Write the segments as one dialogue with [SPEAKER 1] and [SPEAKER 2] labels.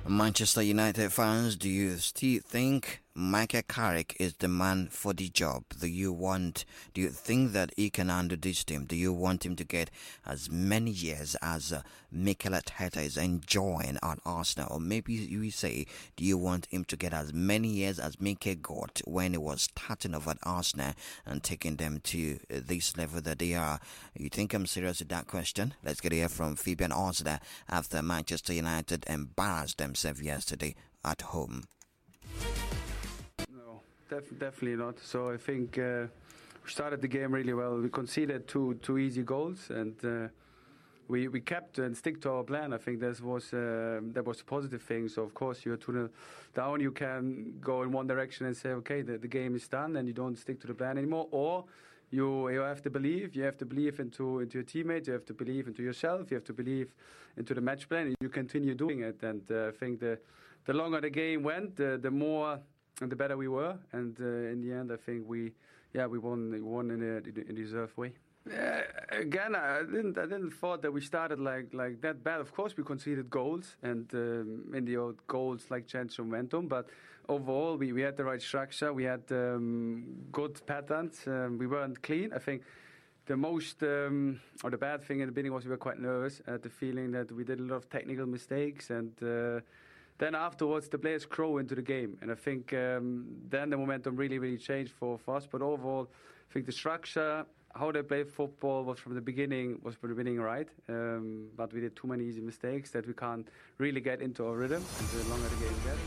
[SPEAKER 1] Manchester United fans, do you still think Michael Carrick is the man for the job? Do you think that he can handle this team? Do you want him to get as many years as Mikel Arteta is enjoying at Arsenal? Or maybe you say, do you want him to get as many years as Mikel got when he was starting off at Arsenal and taking them to this level that they are? You think I'm serious with that question? Let's get here from Fabian Arsda after Manchester United embarrassed themselves yesterday at home.
[SPEAKER 2] No, definitely not. So I think we started the game really well. We conceded two easy goals, and we kept and stick to our plan. I think that was a positive thing. So of course you're 2-0 down, you can go in one direction and say, okay, the game is done, and you don't stick to the plan anymore. Or you have to believe. You have to believe into your teammates. You have to believe into yourself. You have to believe into the match plan. And you continue doing it. And I think the longer the game went, the more and the better we were. And in the end, I think we won in a deserved way. Again, I didn't thought that we started like that bad. Of course, we conceded goals, and in the old goals like changed momentum. But overall, we had the right structure. We had good patterns. We weren't clean. I think the most or the bad thing in the beginning was we were quite nervous at the feeling that we did a lot of technical mistakes, and then afterwards the players grow into the game, and I think then the momentum really changed for us. But overall, I think the structure, how they play football was from the beginning right, but we did too many easy mistakes that we can't really get into our rhythm, and the longer the game gets.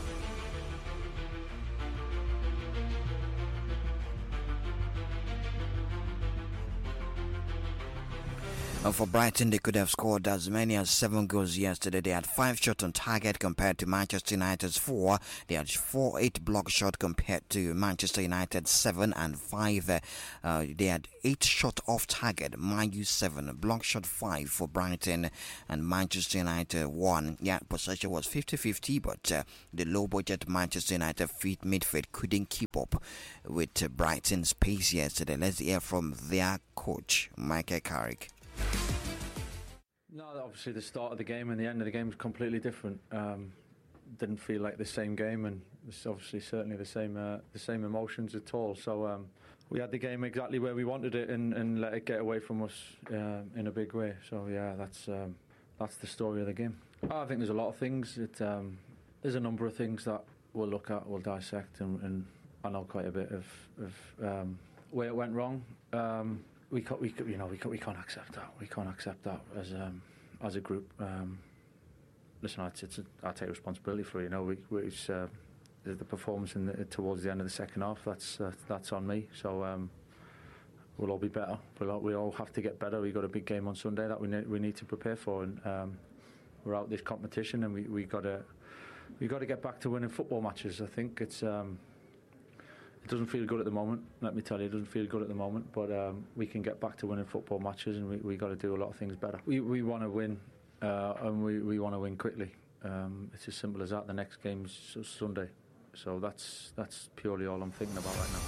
[SPEAKER 1] For Brighton, they could have scored as many as 7 goals yesterday. They had 5 shots on target compared to Manchester United's 4. They had 8 block shots compared to Manchester United's 7 and 5. They had 8 shots off target, Man U 7, block shot 5 for Brighton, and Manchester United 1. Yeah, possession was 50-50, but the low-budget Manchester United midfield couldn't keep up with Brighton's pace yesterday. Let's hear from their coach, Michael Carrick.
[SPEAKER 3] No, obviously the start of the game and the end of the game was completely different. Didn't feel like the same game, and it's obviously certainly the same emotions at all. So we had the game exactly where we wanted it, and let it get away from us in a big way. So yeah, that's the story of the game. I think there's a lot of things. There's a number of things that we'll look at, we'll dissect, and I know quite a bit of where it went wrong. We can't accept that. We can't accept that as a group. Listen, I take responsibility for it. The performance towards the end of the second half. That's on me. So we'll all be better. We all have to get better. We've got a big game on Sunday that we need to prepare for, and we're out this competition, and we got to get back to winning football matches. I think it's. It doesn't feel good at the moment, let me tell you, it doesn't feel good at the moment, but we can get back to winning football matches, and we got to do a lot of things better. We want to win, and we want to win quickly. It's as simple as that. The next game's Sunday, so that's purely all I'm thinking about right now.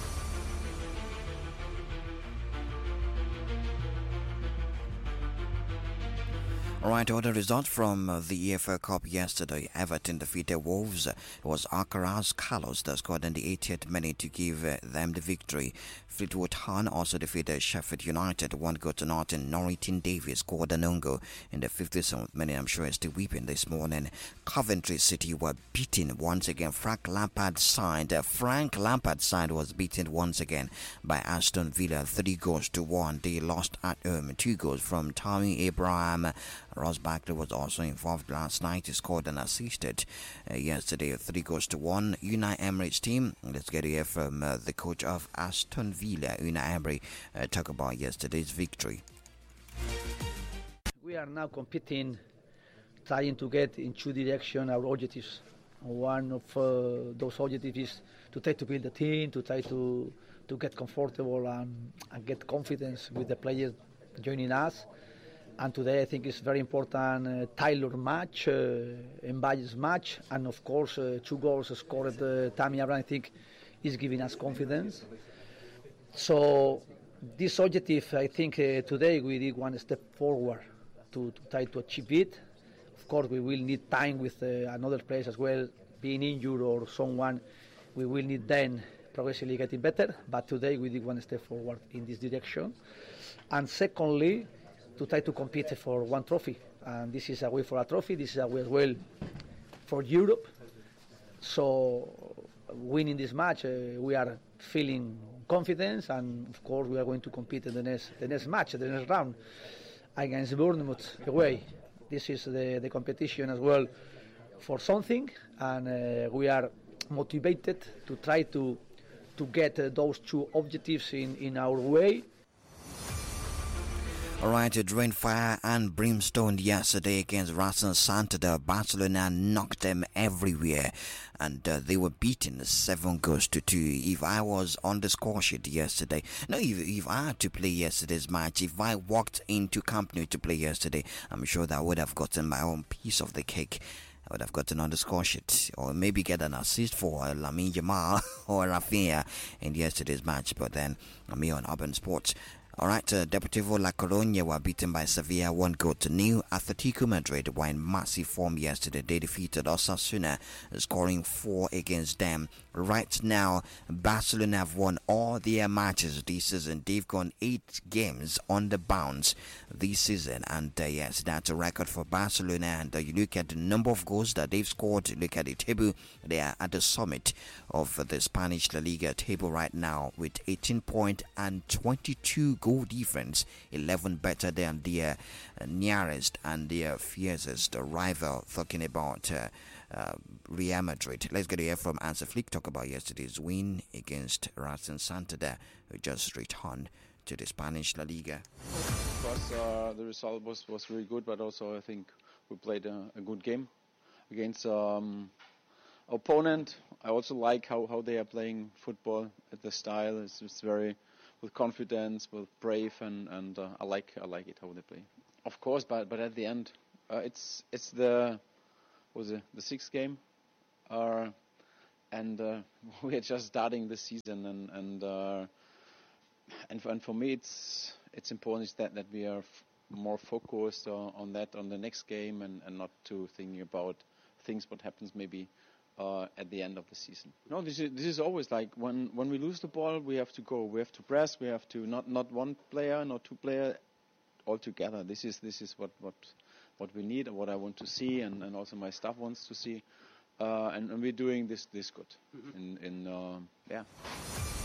[SPEAKER 1] Alright, other results from the EFL Cup yesterday. Everton defeated Wolves. It was Alcaraz Carlos that scored in the 80th minute to give them the victory. Fleetwood Town also defeated Sheffield United 1-0. Norrington Davies scored an own goal in the 57th minute. I'm sure he's still weeping this morning. Coventry City were beaten once again. Frank Lampard's side was beaten once again by Aston Villa 3-1. They lost at home. 2 goals from Tammy Abraham. Ross Barkley was also involved last night. He scored and assisted yesterday 3-1. Unai Emery's team. Let's get here from the coach of Aston Villa, Unai Emery, talk about yesterday's victory.
[SPEAKER 4] We are now competing, trying to get in 2 directions our objectives. One of those objectives is to try to build a team, to try to get comfortable and get confidence with the players joining us. And today I think it's very important Taylor match, Mbaye's match, and of course 2 goals scored Tammy Abraham, I think, is giving us confidence. So this objective, I think today we did one step forward to try to achieve it. Of course, we will need time with another players as well, being injured or someone. We will need then progressively getting better. But today we did one step forward in this direction. And secondly, to try to compete for one trophy. And this is a way for a trophy. This is a way as well for Europe. So winning this match, we are feeling confidence, and of course we are going to compete in the next match, the next round against Bournemouth away. This is the competition as well for something, and we are motivated to try to get those two objectives in our way.
[SPEAKER 1] Alright, it rained fire and brimstone yesterday against Racing Santander. Barcelona knocked them everywhere, and they were beaten 7-2. If I was on the score sheet yesterday, if I had to play yesterday's match, if I walked into Camp Nou to play yesterday, I'm sure that I would have gotten my own piece of the cake. I would have gotten on the score sheet, or maybe get an assist for Lamine Yamal or Rafinha in yesterday's match. But then I'm here on Urban Sports. Alright, Deportivo La Coruña were beaten by Sevilla 1-0. Atletico Madrid were in massive form yesterday. They defeated Osasuna, scoring 4 against them. Right now, Barcelona have won all their matches this season. They've gone 8 games on the bounce this season, and yes, that's a record for Barcelona. And you look at the number of goals that they've scored, look at the table, they are at the summit of the Spanish La Liga table right now with 18 points and 22 goal difference, 11 better than their nearest and their fiercest rival, talking about Real Madrid. Let's get to hear from Hansi Flick talk about yesterday's win against Racing Santander, who just returned to the Spanish La Liga.
[SPEAKER 5] Of course, the result was really good, but also I think we played a good game against opponent. I also like how they are playing football. The style is very with confidence, with brave, and I like it how they play. Of course, but at the end, it's the sixth game, and we are just starting the season, and for me it's important that we are more focused on the next game and not to thinking about things what happens maybe at the end of the season. No, this is always like when we lose the ball, we have to go, we have to press, we have to not one player, not two player, all together. This is what we need and what I want to see, and also my staff wants to see, and we're doing this good. Yeah.